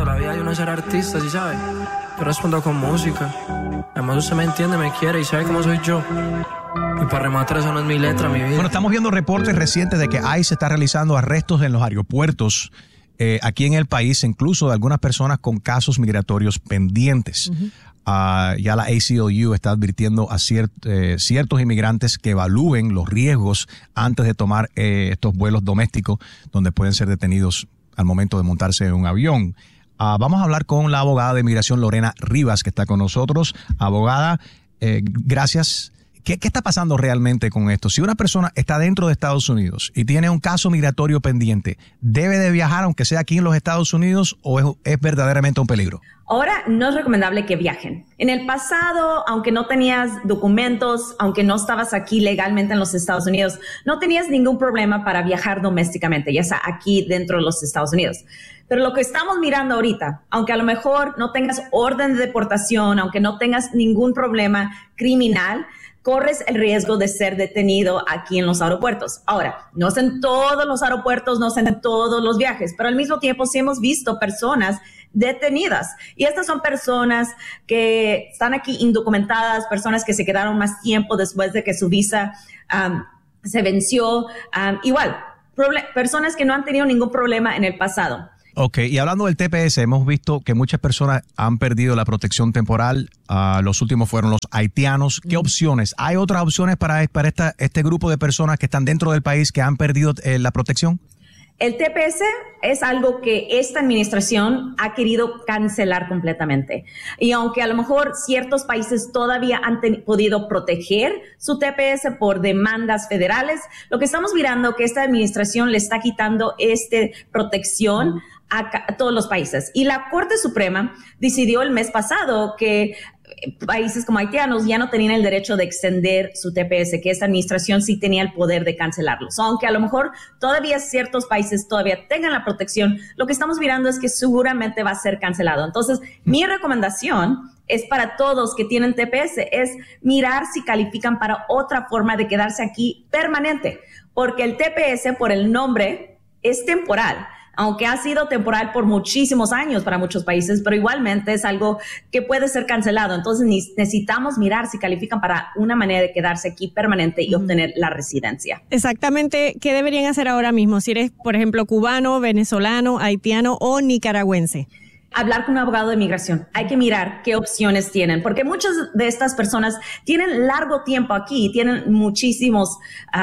Toda la vida hay uno ser artista, ¿sí sabe? Yo respondo con música. Además usted me entiende, me quiere y sabe cómo soy yo. Y para rematar, eso no es mi letra, mi vida. Bueno, estamos viendo reportes recientes de que ICE está realizando arrestos en los aeropuertos aquí en el país, incluso de algunas personas con casos migratorios pendientes. Ya la ACLU está advirtiendo a ciertos inmigrantes que evalúen los riesgos antes de tomar estos vuelos domésticos donde pueden ser detenidos al momento de montarse en un avión. Vamos a hablar con la abogada de inmigración Lorena Rivas, que está con nosotros. Abogada, gracias. ¿Qué está pasando realmente con esto? Si una persona está dentro de Estados Unidos y tiene un caso migratorio pendiente, ¿debe de viajar aunque sea aquí en los Estados Unidos o es verdaderamente un peligro? Ahora no es recomendable que viajen. En el pasado, aunque no tenías documentos, aunque no estabas aquí legalmente en los Estados Unidos, no tenías ningún problema para viajar domésticamente, ya sea aquí dentro de los Estados Unidos. Pero lo que estamos mirando ahorita, aunque a lo mejor no tengas orden de deportación, aunque no tengas ningún problema criminal, corres el riesgo de ser detenido aquí en los aeropuertos. Ahora, no es en todos los aeropuertos, no es en todos los viajes, pero al mismo tiempo sí hemos visto personas detenidas. Y estas son personas que están aquí indocumentadas, personas que se quedaron más tiempo después de que su visa se venció. Personas que no han tenido ningún problema en el pasado. Ok, y hablando del TPS, hemos visto que muchas personas han perdido la protección temporal. Los últimos fueron los haitianos. ¿Qué opciones? ¿Hay otras opciones para este grupo de personas que están dentro del país que han perdido la protección? El TPS es algo que esta administración ha querido cancelar completamente. Y aunque a lo mejor ciertos países todavía han podido proteger su TPS por demandas federales, lo que estamos mirando que esta administración le está quitando protección a todos los países. Y la Corte Suprema decidió el mes pasado que países como haitianos ya no tenían el derecho de extender su TPS, que esta administración sí tenía el poder de cancelarlos. Aunque a lo mejor todavía ciertos países todavía tengan la protección, lo que estamos mirando es que seguramente va a ser cancelado. Entonces, mi recomendación es para todos que tienen TPS, es mirar si califican para otra forma de quedarse aquí permanente, porque el TPS, por el nombre, es temporal. Aunque ha sido temporal por muchísimos años para muchos países, pero igualmente es algo que puede ser cancelado. Entonces necesitamos mirar si califican para una manera de quedarse aquí permanente y obtener la residencia. Exactamente, ¿qué deberían hacer ahora mismo? Si eres, por ejemplo, cubano, venezolano, haitiano o nicaragüense. Hablar con un abogado de inmigración. Hay que mirar qué opciones tienen, porque muchas de estas personas tienen largo tiempo aquí, tienen muchísimos,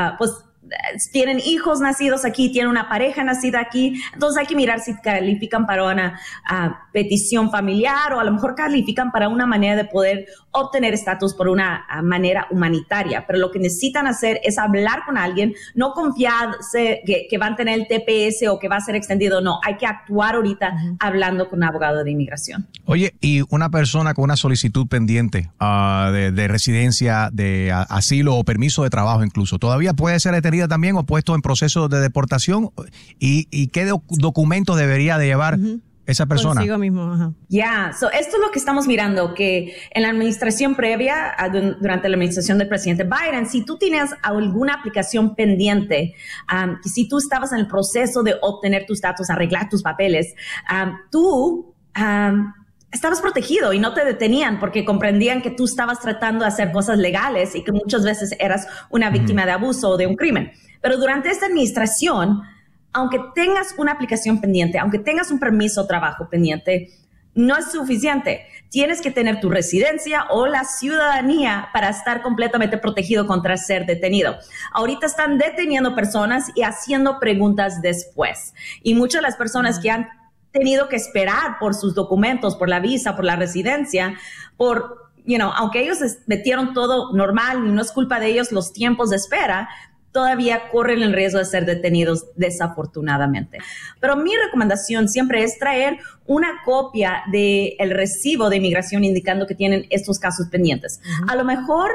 tienen hijos nacidos aquí, tienen una pareja nacida aquí, entonces hay que mirar si califican para una petición familiar o a lo mejor califican para una manera de poder obtener estatus por una manera humanitaria, pero lo que necesitan hacer es hablar con alguien, no confiarse que van a tener el TPS o que va a ser extendido, no, hay que actuar ahorita hablando con un abogado de inmigración. Oye, y una persona con una solicitud pendiente de residencia, de asilo o permiso de trabajo incluso, ¿todavía puede ser detenida también o puesto en proceso de deportación? ¿Y qué documentos debería de llevar esa persona? Consigo mismo, ajá. Esto es lo que estamos mirando, que en la administración previa, durante la administración del presidente Biden, si tú tienes alguna aplicación pendiente, si tú estabas en el proceso de obtener tu estatus, arreglar tus papeles, tú estabas protegido y no te detenían porque comprendían que tú estabas tratando de hacer cosas legales y que muchas veces eras una víctima de abuso o de un crimen. Pero durante esta administración, aunque tengas una aplicación pendiente, aunque tengas un permiso de trabajo pendiente, no es suficiente. Tienes que tener tu residencia o la ciudadanía para estar completamente protegido contra ser detenido. Ahorita están deteniendo personas y haciendo preguntas después. Y muchas de las personas que han tenido que esperar por sus documentos, por la visa, por la residencia, aunque ellos metieron todo normal y no es culpa de ellos los tiempos de espera, todavía corren el riesgo de ser detenidos desafortunadamente. Pero mi recomendación siempre es traer una copia del recibo de inmigración indicando que tienen estos casos pendientes. A lo mejor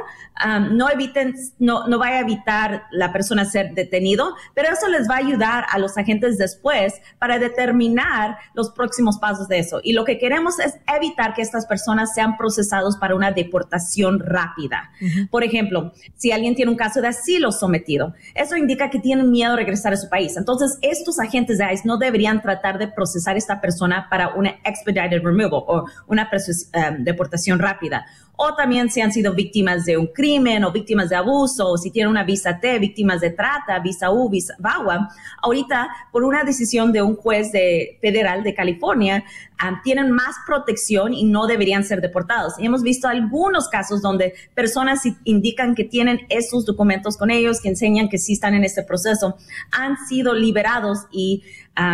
no vaya a evitar la persona ser detenido, pero eso les va a ayudar a los agentes después para determinar los próximos pasos de eso. Y lo que queremos es evitar que estas personas sean procesados para una deportación rápida. Por ejemplo, si alguien tiene un caso de asilo sometido, eso indica que tienen miedo de regresar a su país. Entonces, estos agentes de ICE no deberían tratar de procesar a esta persona para para una expedited removal o una deportación rápida. O también si han sido víctimas de un crimen o víctimas de abuso, o si tienen una visa T, víctimas de trata, visa U, visa VAWA. Ahorita, por una decisión de un juez federal de California, tienen más protección y no deberían ser deportados. Y hemos visto algunos casos donde personas indican que tienen esos documentos con ellos, que enseñan que sí están en este proceso, han sido liberados y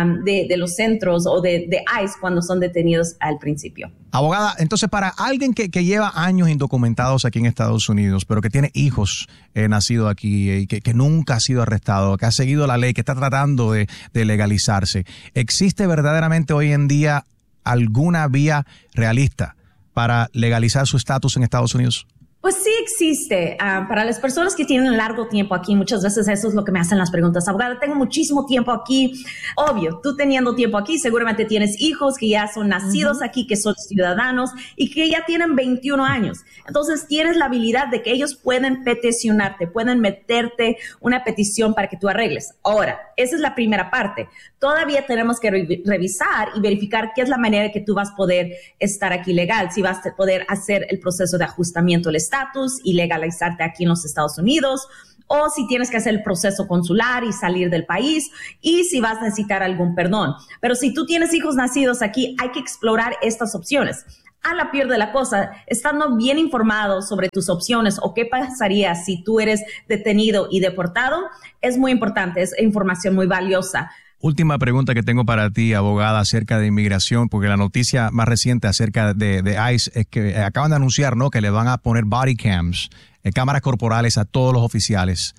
de los centros o de ICE cuando son detenidos al principio. Abogada, entonces para alguien que lleva años indocumentados aquí en Estados Unidos, pero que tiene hijos nacidos aquí y que nunca ha sido arrestado, que ha seguido la ley, que está tratando de legalizarse, ¿existe verdaderamente hoy en día alguna vía realista para legalizar su estatus en Estados Unidos? Pues sí existe. Para las personas que tienen largo tiempo aquí, muchas veces eso es lo que me hacen las preguntas. Abogada, tengo muchísimo tiempo aquí. Obvio, tú teniendo tiempo aquí, seguramente tienes hijos que ya son nacidos aquí, que son ciudadanos y que ya tienen 21 años. Entonces, tienes la habilidad de que ellos pueden peticionarte, pueden meterte una petición para que tú arregles. Ahora, esa es la primera parte. Todavía tenemos que revisar y verificar qué es la manera que tú vas a poder estar aquí legal, si vas a poder hacer el proceso de ajustamiento del estatus y legalizarte aquí en los Estados Unidos, o si tienes que hacer el proceso consular y salir del país, y si vas a necesitar algún perdón. Pero si tú tienes hijos nacidos aquí, hay que explorar estas opciones. A la peor de la cosa, estando bien informado sobre tus opciones o qué pasaría si tú eres detenido y deportado, es muy importante, es información muy valiosa. Última pregunta que tengo para ti, abogada, acerca de inmigración, porque la noticia más reciente acerca de ICE es que acaban de anunciar, ¿no?, que le van a poner body cams, cámaras corporales a todos los oficiales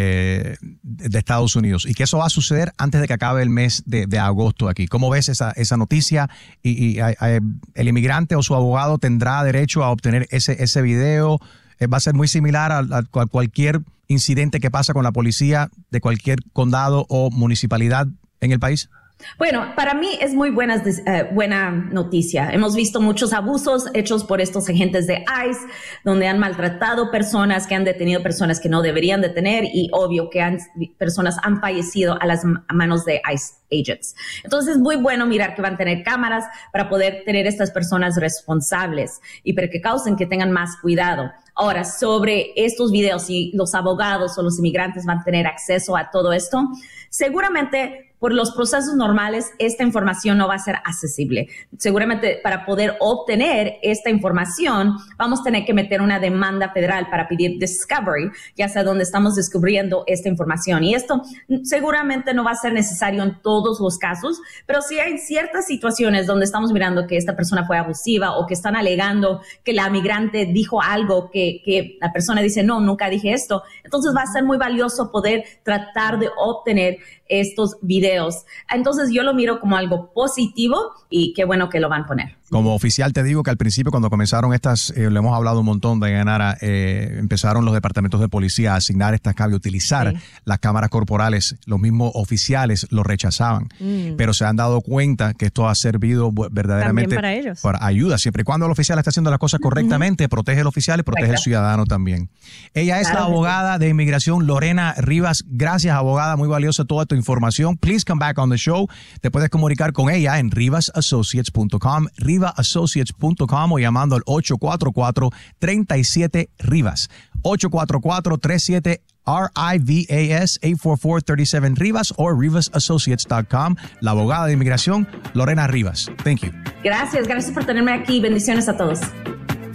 de Estados Unidos, y que eso va a suceder antes de que acabe el mes de agosto aquí. ¿Cómo ves esa noticia? ¿Y el inmigrante o su abogado tendrá derecho a obtener ese video? ¿Va a ser muy similar a cualquier incidente que pasa con la policía de cualquier condado o municipalidad en el país? Bueno, para mí es muy buena noticia. Hemos visto muchos abusos hechos por estos agentes de ICE, donde han maltratado personas, que han detenido personas que no deberían detener, y obvio que personas han fallecido a las manos de ICE agents. Entonces es muy bueno mirar que van a tener cámaras para poder tener estas personas responsables y para que causen que tengan más cuidado. Ahora, sobre estos videos, si los abogados o los inmigrantes van a tener acceso a todo esto, seguramente por los procesos normales, esta información no va a ser accesible. Seguramente para poder obtener esta información, vamos a tener que meter una demanda federal para pedir discovery, ya sea donde estamos descubriendo esta información. Y esto seguramente no va a ser necesario en todos los casos, pero sí hay ciertas situaciones donde estamos mirando que esta persona fue abusiva o que están alegando que la migrante dijo algo que la persona dice, no, nunca dije esto. Entonces va a ser muy valioso poder tratar de obtener estos videos. Entonces yo lo miro como algo positivo y qué bueno que lo van a poner. Como oficial te digo que al principio cuando comenzaron estas, lo hemos hablado un montón, Dayanara, empezaron los departamentos de policía a asignar estas cámaras, utilizar las cámaras corporales. Los mismos oficiales lo rechazaban, pero se han dado cuenta que esto ha servido verdaderamente para ellos, para ayuda. Siempre y cuando el oficial está haciendo las cosas correctamente, protege al oficial y protege al ciudadano también. Ella es la abogada de inmigración Lorena Rivas. Gracias, abogada, muy valiosa toda tu información. Please come back on the show. Te puedes comunicar con ella en rivasassociates.com, rivasassociates.com, o llamando al 844-37-RIVAS. 844-37 RIVAS 844-37 Rivas o rivasassociates.com. La abogada de inmigración Lorena Rivas. Thank you. Gracias por tenerme aquí. Bendiciones a todos.